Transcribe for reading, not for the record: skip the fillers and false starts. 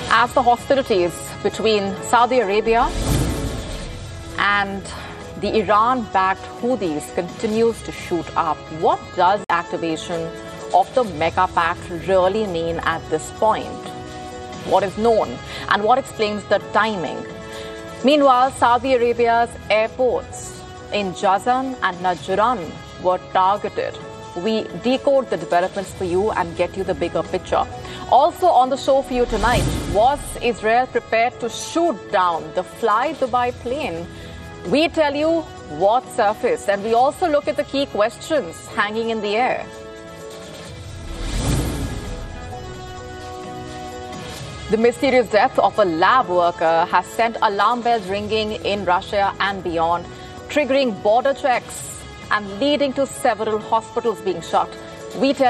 As the hostilities between Saudi Arabia and the Iran-backed Houthis continues to shoot up, what does activation of the mega pact really mean at this point? What is known and what explains the timing? Meanwhile, Saudi Arabia's airports in Jazan and Najran were targeted. We decode the developments for you and get you the bigger picture. Also on the show for you tonight, was Israel prepared to shoot down the Fly Dubai plane? We tell you what surfaced, and we also look at the key questions hanging in the air. The mysterious death of a lab worker has sent alarm bells ringing in Russia and beyond, triggering border checks and leading to several hospitals being shut. We tell